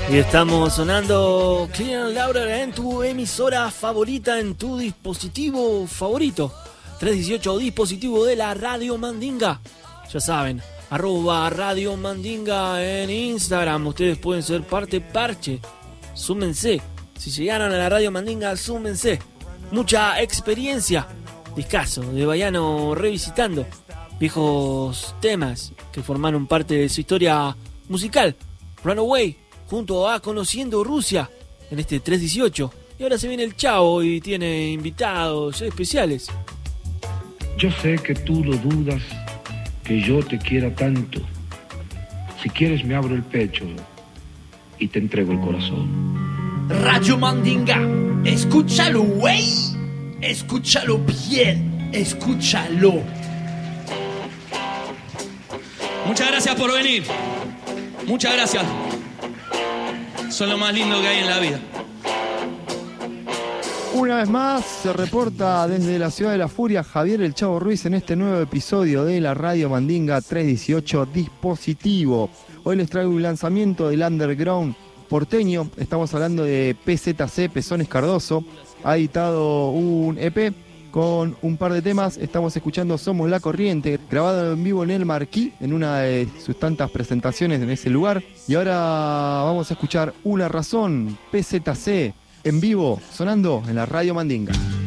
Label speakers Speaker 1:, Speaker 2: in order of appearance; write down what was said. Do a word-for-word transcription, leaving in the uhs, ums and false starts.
Speaker 1: Y estamos sonando Clean Louder en tu emisora favorita, en tu dispositivo favorito. trescientos dieciocho, dispositivo de la Radio Mandinga. Ya saben, arroba Radio Mandinga en Instagram. Ustedes pueden ser parte parche. Súmense. Si llegaron a la Radio Mandinga, súmense. Mucha experiencia. Discazo de Baiano revisitando viejos temas que formaron parte de su historia musical. Runaway, junto a Conociendo Rusia, en este trescientos dieciocho. Y ahora se viene el Chavo y tiene invitados especiales.
Speaker 2: Yo sé que tú lo dudas, que yo te quiera tanto. Si quieres me abro el pecho y te entrego el corazón.
Speaker 3: Radio Mandinga, escúchalo, güey. Escúchalo bien, escúchalo.
Speaker 4: Muchas gracias por venir. Muchas gracias. Son lo más lindo que hay en la vida.
Speaker 5: Una vez más se reporta desde la ciudad de la furia Javier El Chavo Ruiz en este nuevo episodio de la Radio Mandinga trescientos dieciocho Dispositivo. Hoy les traigo un lanzamiento del underground porteño. Estamos hablando de P Z C, Pezones Cardoso. Ha editado un E P con un par de temas. Estamos escuchando Somos la Corriente, grabado en vivo en el Marquí, en una de sus tantas presentaciones en ese lugar. Y ahora vamos a escuchar Una Razón, P Z C, en vivo, sonando en la Radio Mandinga.